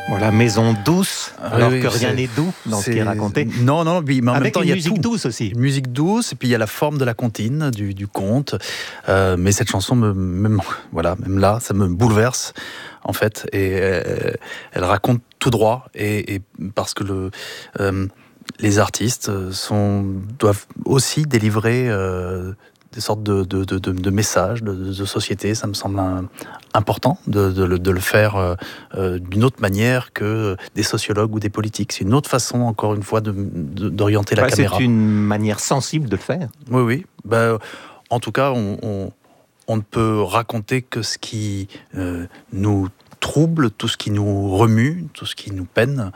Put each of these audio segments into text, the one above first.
Voilà, maison douce, alors que rien n'est doux dans ce qui est raconté. Non, mais en même temps, il y a musique tout. douce aussi. Une musique douce, et puis il y a la forme de la comptine, du conte. Mais cette chanson, même là, ça me bouleverse, en fait. Et elle raconte tout droit. Et parce que les artistes doivent aussi délivrer des sortes de messages de société. Ça me semble important de le faire d'une autre manière que des sociologues ou des politiques. C'est une autre façon, encore une fois, d'orienter la caméra. C'est une manière sensible de le faire. Oui. En tout cas, on ne peut raconter que ce qui nous trouble, tout ce qui nous remue, tout ce qui nous peine,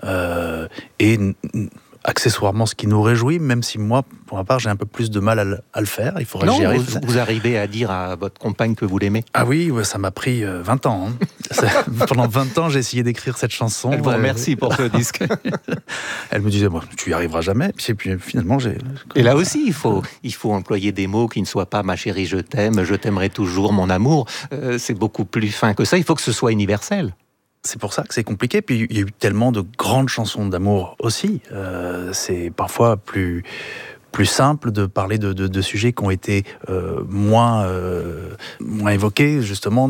et accessoirement ce qui nous réjouit, même si moi, pour ma part, j'ai un peu plus de mal à le faire. Il faudrait que j'y arrive. Vous arrivez à dire à votre compagne que vous l'aimez? Ah oui, ça m'a pris 20 ans. Pendant 20 ans, j'ai essayé d'écrire cette chanson. Elle vous remercie pour ce disque. Elle me disait, tu y arriveras jamais. Et puis finalement, Et là aussi, il faut employer des mots qui ne soient pas « ma chérie, je t'aime »,« je t'aimerai toujours, mon amour ». C'est beaucoup plus fin que ça. Il faut que ce soit universel. C'est pour ça que c'est compliqué. Puis il y a eu tellement de grandes chansons d'amour aussi. C'est parfois plus simple de parler de sujets qui ont été moins évoqués, justement,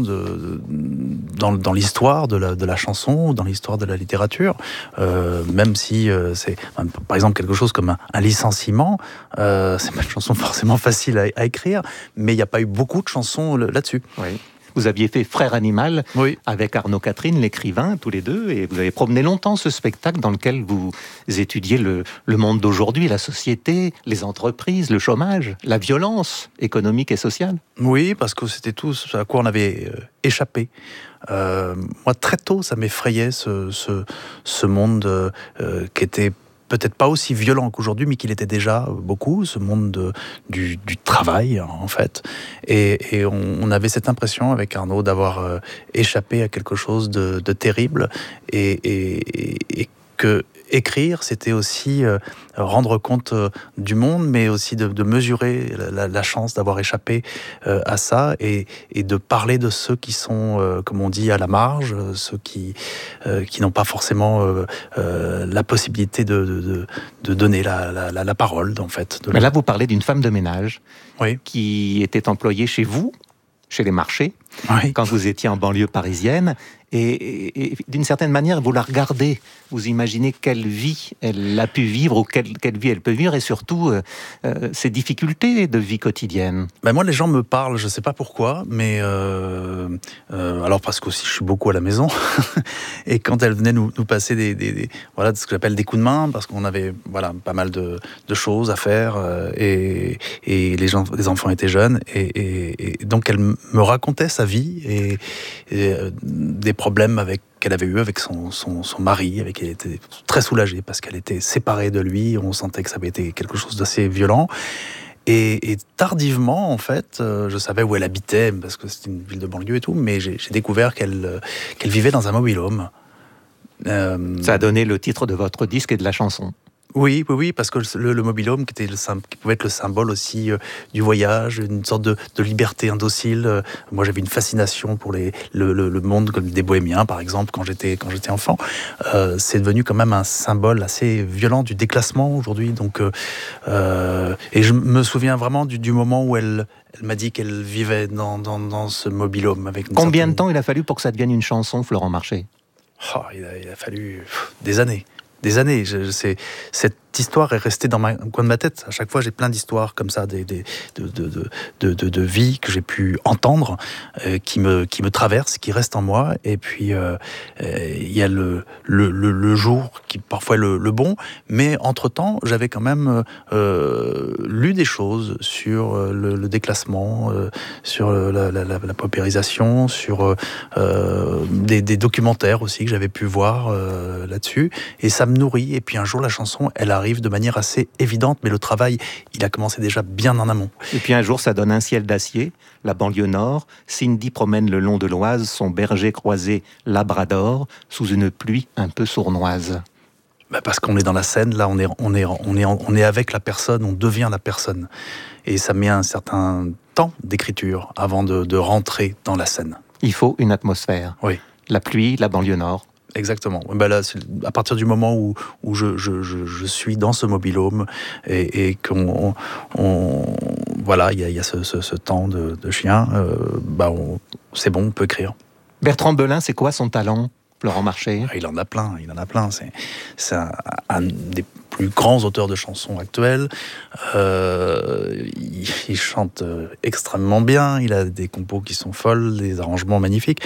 dans l'histoire de la chanson, dans l'histoire de la littérature. Même si c'est, par exemple, quelque chose comme un licenciement, c'est pas une chanson forcément facile à écrire, mais il n'y a pas eu beaucoup de chansons là-dessus. Oui. Vous aviez fait Frère Animal avec Arnaud Catherine, l'écrivain, tous les deux, et vous avez promené longtemps ce spectacle dans lequel vous étudiez le monde d'aujourd'hui, la société, les entreprises, le chômage, la violence économique et sociale. Oui, parce que c'était tout ce à quoi on avait échappé. Moi, très tôt, ça m'effrayait ce monde qui était peut-être pas aussi violent qu'aujourd'hui, mais qu'il était déjà beaucoup, ce monde du travail, en fait. Et on avait cette impression, avec Arnaud, d'avoir échappé à quelque chose de terrible, et que écrire, c'était aussi rendre compte du monde, mais aussi de mesurer la chance d'avoir échappé à ça, et de parler de ceux qui sont, comme on dit, à la marge, ceux qui n'ont pas forcément la possibilité de donner la parole, en fait. Mais là, vous parlez d'une femme de ménage qui était employée chez vous, chez les marchés, quand vous étiez en banlieue parisienne, et d'une certaine manière, vous la regardez, vous imaginez quelle vie elle a pu vivre, ou quelle vie elle peut vivre, et surtout ses difficultés de vie quotidienne. Moi, les gens me parlent, je ne sais pas pourquoi, mais alors parce qu'aussi je suis beaucoup à la maison, et quand elle venait nous passer de ce que j'appelle des coups de main, parce qu'on avait pas mal de choses à faire, et les enfants étaient jeunes, et donc elle me racontait sa vie et des problèmes qu'elle avait eu avec son mari, avec qui elle était très soulagée parce qu'elle était séparée de lui. On sentait que ça avait été quelque chose d'assez violent. Et tardivement, en fait, je savais où elle habitait parce que c'était une ville de banlieue et tout, mais j'ai découvert qu'elle vivait dans un mobil-home. Ça a donné le titre de votre disque et de la chanson. Oui, parce que le mobil-home qui pouvait être le symbole aussi du voyage, une sorte de liberté indocile. Moi, j'avais une fascination pour le monde des bohémiens, par exemple, quand j'étais enfant. C'est devenu quand même un symbole assez violent du déclassement aujourd'hui. Donc, et je me souviens vraiment du moment où elle m'a dit qu'elle vivait dans ce mobil-home. Combien de temps il a fallu pour que ça devienne une chanson, Florent Marché ? Il a fallu des années. Cette histoire est restée dans un coin de ma tête. À chaque fois, j'ai plein d'histoires comme ça, de vie que j'ai pu entendre, qui me traversent, qui restent en moi. Et puis, il y a le jour qui parfois est le bon. Mais entre-temps, j'avais quand même lu des choses sur le déclassement, sur la paupérisation, sur des documentaires aussi que j'avais pu voir là-dessus. Et ça me nourrit. Et puis un jour, la chanson, elle arrive de manière assez évidente, mais le travail, il a commencé déjà bien en amont. Et puis un jour, ça donne un ciel d'acier, la banlieue nord. Cindy promène le long de l'Oise son berger croisé labrador sous une pluie un peu sournoise. Parce qu'on est dans la scène, là, on est avec la personne, on devient la personne. Et ça met un certain temps d'écriture avant de rentrer dans la scène. Il faut une atmosphère. Oui. La pluie, la banlieue nord. Exactement. Ben là, c'est à partir du moment où je suis dans ce mobil-home et qu'on voilà, il y a ce temps de chien, c'est bon, on peut écrire. Bertrand Belin, c'est quoi son talent, Florent Marché? Il en a plein. C'est un des plus grands auteurs de chansons actuels. Il chante extrêmement bien. Il a des compos qui sont folles, des arrangements magnifiques.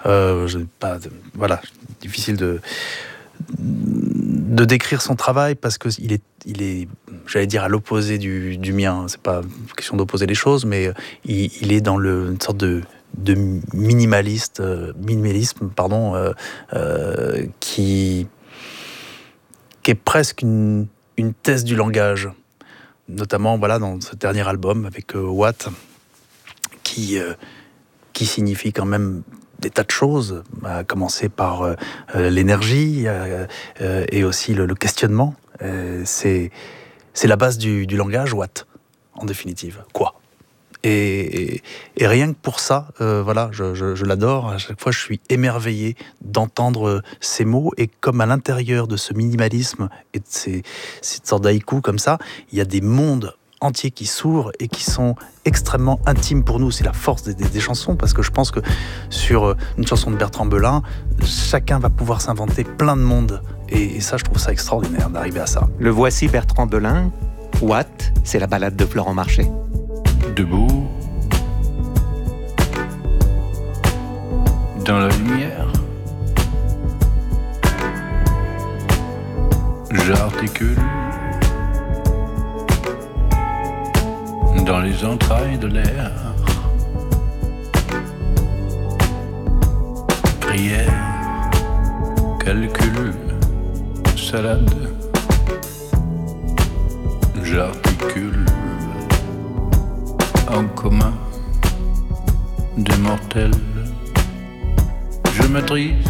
Difficile de décrire son travail parce que il est, j'allais dire, à l'opposé du mien. C'est pas question d'opposer les choses, mais il est dans une sorte de minimalisme, qui est presque une thèse du langage, notamment dans ce dernier album avec Watt, qui signifie quand même des tas de choses, à commencer par l'énergie et aussi le questionnement. C'est la base du langage, Watt, en définitive. Quoi ? Et rien que pour ça, je l'adore. À chaque fois, je suis émerveillé d'entendre ces mots. Et comme à l'intérieur de ce minimalisme et de cette sorte d'haïku comme ça, il y a des mondes entiers qui s'ouvrent et qui sont extrêmement intimes pour nous. C'est la force des chansons, parce que je pense que sur une chanson de Bertrand Belin, chacun va pouvoir s'inventer plein de mondes. Et ça, je trouve ça extraordinaire d'arriver à ça. Le voici, Bertrand Belin. Watt, c'est la balade de Florent Marché. Debout, dans la lumière, j'articule dans les entrailles de l'air. Prière, calcul, salade, j'articule en commun des mortels. Je maîtrise